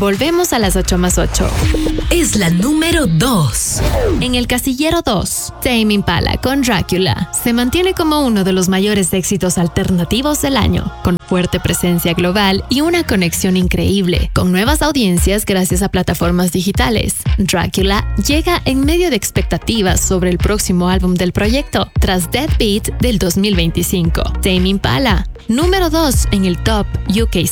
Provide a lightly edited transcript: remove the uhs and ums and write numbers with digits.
Volvemos a las 8 más 8. Es la número 2. En el casillero 2, Tame Impala con Dracula se mantiene como uno de los mayores éxitos alternativos del año, con fuerte presencia global y una conexión increíble, con nuevas audiencias gracias a plataformas digitales. Dracula llega en medio de expectativas sobre el próximo álbum del proyecto, tras Deadbeat del 2025. Tame Impala, número 2 en el Top UK